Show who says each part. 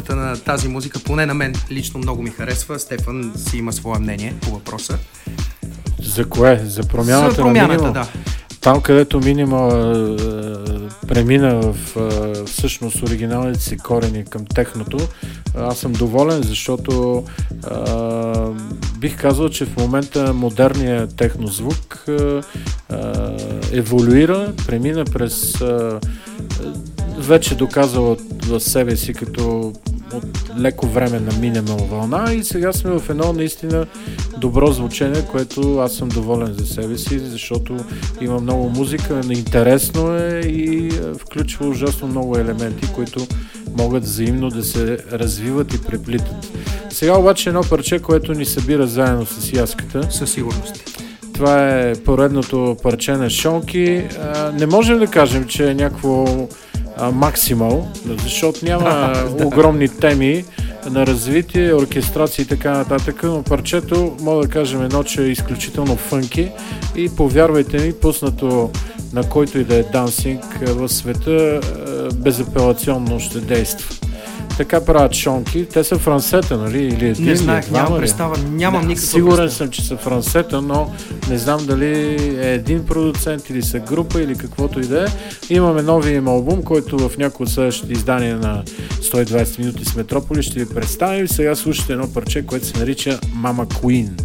Speaker 1: подготовката на тази музика, поне на мен лично много ми харесва. Стефан си има свое мнение по въпроса.
Speaker 2: За кое? За промяната,
Speaker 1: за промяната
Speaker 2: на
Speaker 1: да.
Speaker 2: Там, където Минимал премина в всъщност оригиналните си корени към техното, аз съм доволен, защото бих казал, че в момента модерният технозвук еволюира, премина през вече доказал в себе си като от леко време на минимал вълна и сега сме в едно наистина добро звучение, което аз съм доволен за себе си, защото има много музика, интересно е и включва ужасно много елементи, които могат взаимно да се развиват и преплитат. Сега обаче едно парче, което ни събира заедно с Яската.
Speaker 1: Със сигурност.
Speaker 2: Това е поредното парче на Шонки. Не можем да кажем, че е някакво максимал, защото няма огромни теми на развитие, оркестрации и така нататък, но парчето, мога да кажем едно, че е изключително фънки и повярвайте ми, пуснато на който и да е дансинг в света, безапелационно ще действа. Така правят Шонки. Те са франсета, нали? Или един,
Speaker 1: не знаех, нямам представа, нямам никаква
Speaker 2: сигурен
Speaker 1: представа.
Speaker 2: съм, че са франсета, но не знам дали е един продуцент или са група или каквото и да е. Имаме новия им албум, който в някои от следващите издания на 120 минути с Метрополи ще ви представим. Сега слушате едно парче, което се нарича Mama Queen.